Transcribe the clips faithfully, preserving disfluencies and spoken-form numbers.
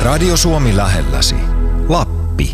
Radio Suomi lähelläsi. Lappi.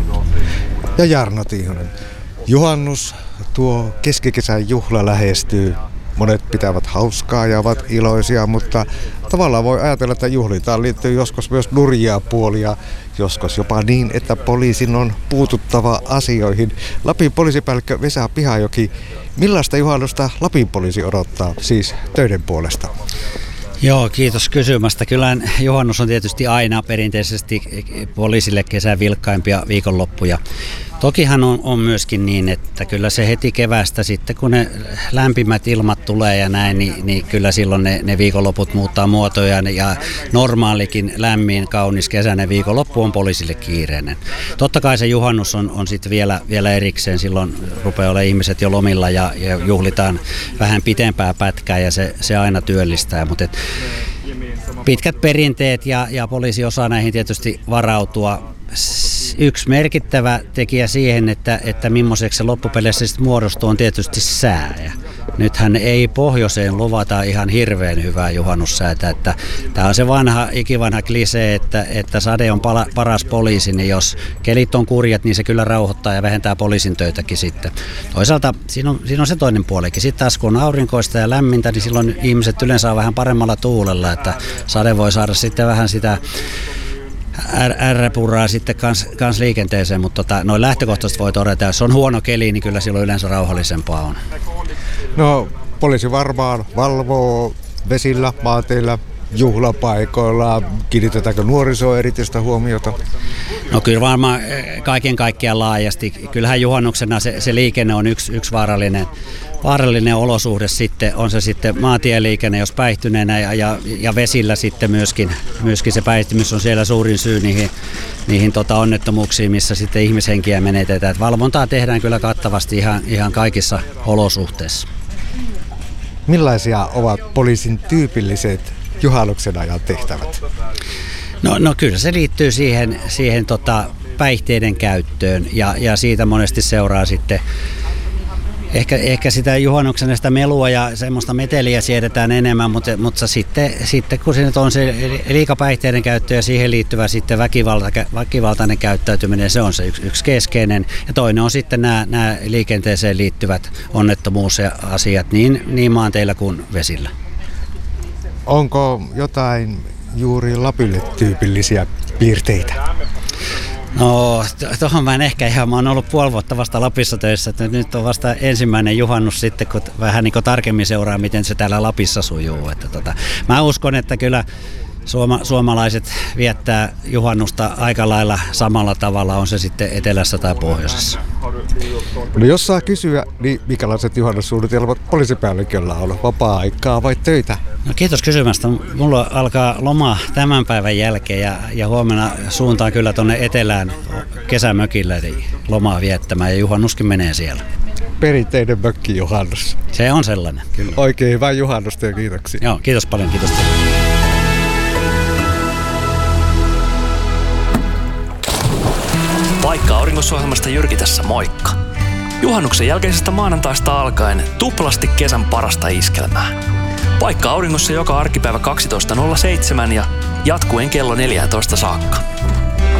Ja Jarno Tiihonen. Juhannus, tuo keskikesän juhla lähestyy. Monet pitävät hauskaa ja ovat iloisia, mutta tavallaan voi ajatella, että juhlitaan liittyy joskus myös nurjia puolia, joskus jopa niin, että poliisin on puututtava asioihin. Lapin poliisipäällikkö Vesa Pihajoki, millaista juhannusta Lapin poliisi odottaa siis töiden puolesta? Joo, kiitos kysymästä. Kyllä juhannus on tietysti aina perinteisesti poliisille kesän vilkkaimpia viikonloppuja. Tokihan on, on myöskin niin, että kyllä se heti keväästä sitten, kun ne lämpimät ilmat tulee ja näin, niin, niin kyllä silloin ne, ne viikonloput muuttaa muotoja ja normaalikin lämmin, kaunis kesäinen viikonloppu on poliisille kiireinen. Totta kai se juhannus on, on sitten vielä, vielä erikseen, silloin rupeaa olemaan ihmiset jo lomilla ja, ja juhlitaan vähän pitempää pätkää ja se, se aina työllistää, mutta et, pitkät perinteet ja, ja poliisi osaa näihin tietysti varautua. Yksi merkittävä tekijä siihen, että, että millaiseksi se loppupeleissä sitten muodostuu, on tietysti sää. Ja nythän ei pohjoiseen luvata ihan hirveän hyvää juhannussäätä. Että tämä on se vanha, ikivanha klisee, että, että sade on pala, paras poliisi, niin jos kelit on kurjat, niin se kyllä rauhoittaa ja vähentää poliisin töitäkin sitten. Toisaalta siinä on, siinä on se toinen puolikin. Sitten taas kun on aurinkoista ja lämmintä, niin silloin ihmiset yleensä on vähän paremmalla tuulella, että sade voi saada sitten vähän sitä R-purraa sitten kans, kans liikenteeseen, mutta tota, noin lähtökohtaisesti voi todeta, jos on huono keli, niin kyllä silloin yleensä rauhallisempaa on. No, poliisi varmaan valvoo vesillä, maateilla, juhlapaikoilla. Kiinnitetäänkö nuorisoon erityistä huomiota? No kyllä varmaan kaiken kaikkiaan laajasti. Kyllähän juhannuksena se, se liikenne on yksi, yksi vaarallinen, vaarallinen olosuhde sitten. On se sitten maatieliikenne, jos päihtyneenä ja, ja, ja vesillä sitten myöskin, myöskin se päihtymys on siellä suurin syy niihin, niihin tota onnettomuuksiin, missä sitten ihmishenkiä menetetään. Et valvontaa tehdään kyllä kattavasti ihan, ihan kaikissa olosuhteissa. Millaisia ovat poliisin tyypilliset juhannuksen ajan tehtävät? No, no kyllä se liittyy siihen, siihen tota päihteiden käyttöön ja, ja siitä monesti seuraa sitten ehkä, ehkä sitä juhannuksen sitä melua ja semmoista meteliä siedetään enemmän, mutta, mutta sitten, sitten kun se nyt on se liikapäihteiden käyttö ja siihen liittyvä sitten väkivalta, väkivaltainen käyttäytyminen, se on se yksi, yksi keskeinen. Ja toinen on sitten nämä, nämä liikenteeseen liittyvät onnettomuusasiat niin, niin maanteillä kuin vesillä. Onko jotain juuri Lapille tyypillisiä piirteitä? No, tuohon mä en ehkä ihan, mä oon ollut puoli vuotta vasta Lapissa töissä, että nyt on vasta ensimmäinen juhannus sitten, kun vähän niin kuin tarkemmin seuraa, miten se täällä Lapissa sujuu. Että tota, mä uskon, että kyllä Suoma, suomalaiset viettää juhannusta aika lailla samalla tavalla, on se sitten etelässä tai pohjoisessa. No jos saa kysyä, niin minkälaiset juhannussuunnitelmat poliisipäälliköllä on? Vapaa-aikaa vai töitä? No kiitos kysymästä. Mulla alkaa loma tämän päivän jälkeen ja, ja huomenna suuntaan kyllä tuonne etelään kesämökille eli lomaa viettämään ja juhannuskin menee siellä. Perinteinen mökki juhannus. Se on sellainen, kyllä. Oikein hyvää juhannusta ja kiitoksia. Joo, kiitos paljon, kiitos. Paikka auringossa-ohjelmasta Jyrki tässä, moikka! Juhannuksen jälkeisestä maanantaista alkaen tuplasti kesän parasta iskelmää. Paikka auringossa joka arkipäivä kaksitoista nolla seitsemän ja jatkuen kello neljätoista saakka.